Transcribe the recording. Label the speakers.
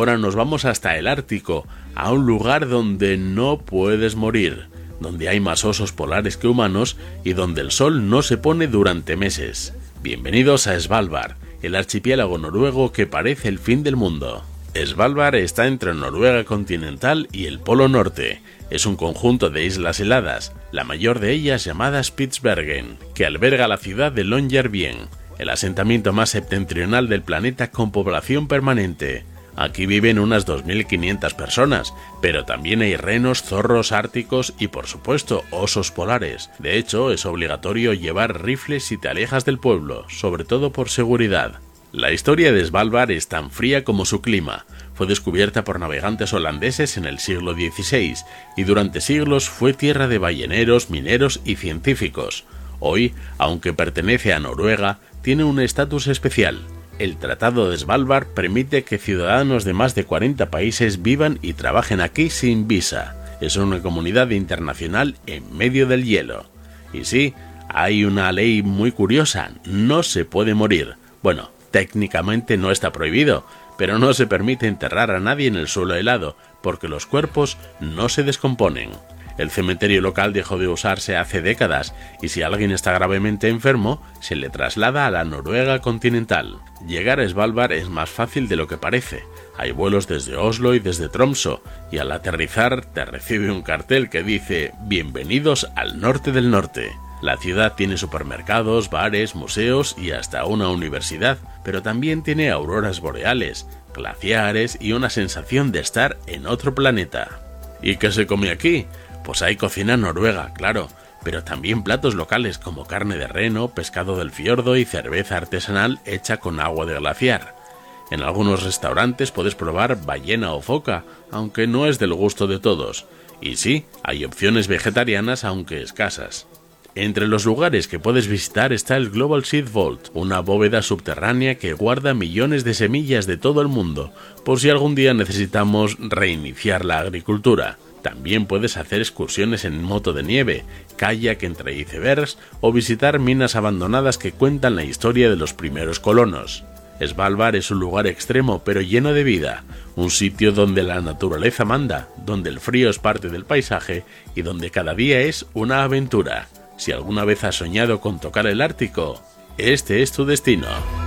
Speaker 1: ahora nos vamos hasta el Ártico, a un lugar donde no puedes morir, donde hay más osos polares que humanos y donde el sol no se pone durante meses. Bienvenidos a Svalbard, el archipiélago noruego que parece el fin del mundo. Svalbard está entre Noruega continental y el Polo Norte. Es un conjunto de islas heladas, la mayor de ellas llamada Spitsbergen, que alberga la ciudad de Longyearbyen, el asentamiento más septentrional del planeta con población permanente. Aquí viven unas 2.500 personas, pero también hay renos, zorros árticos y por supuesto osos polares. De hecho, es obligatorio llevar rifles si te alejas del pueblo, sobre todo por seguridad. La historia de Svalbard es tan fría como su clima. Fue descubierta por navegantes holandeses en el siglo XVI y durante siglos fue tierra de balleneros, mineros y científicos. Hoy, aunque pertenece a Noruega, tiene un estatus especial. El Tratado de Svalbard permite que ciudadanos de más de 40 países vivan y trabajen aquí sin visa. Es una comunidad internacional en medio del hielo. Y sí, hay una ley muy curiosa, no se puede morir. Bueno, técnicamente no está prohibido, pero no se permite enterrar a nadie en el suelo helado, porque los cuerpos no se descomponen. El cementerio local dejó de usarse hace décadas, y si alguien está gravemente enfermo, se le traslada a la Noruega continental. Llegar a Svalbard es más fácil de lo que parece. Hay vuelos desde Oslo y desde Tromsø, y al aterrizar te recibe un cartel que dice «Bienvenidos al norte del norte». La ciudad tiene supermercados, bares, museos y hasta una universidad, pero también tiene auroras boreales, glaciares y una sensación de estar en otro planeta. ¿Y qué se come aquí? Pues hay cocina noruega, claro, pero también platos locales como carne de reno, pescado del fiordo y cerveza artesanal hecha con agua de glaciar. En algunos restaurantes puedes probar ballena o foca, aunque no es del gusto de todos. Y sí, hay opciones vegetarianas aunque escasas. Entre los lugares que puedes visitar está el Global Seed Vault, una bóveda subterránea que guarda millones de semillas de todo el mundo, por si algún día necesitamos reiniciar la agricultura. También puedes hacer excursiones en moto de nieve, kayak entre icebergs o visitar minas abandonadas que cuentan la historia de los primeros colonos. Svalbard es un lugar extremo pero lleno de vida, un sitio donde la naturaleza manda, donde el frío es parte del paisaje y donde cada día es una aventura. Si alguna vez has soñado con tocar el Ártico, este es tu destino.